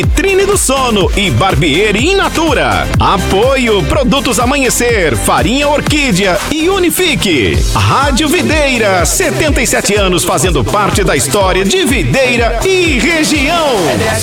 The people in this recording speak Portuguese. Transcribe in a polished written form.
Trine do Sono e Barbieri in Natura. Apoio Produtos Amanhecer, Farinha Orquídea e Unifique. Rádio Videira, 77 anos fazendo parte da história de Videira e região.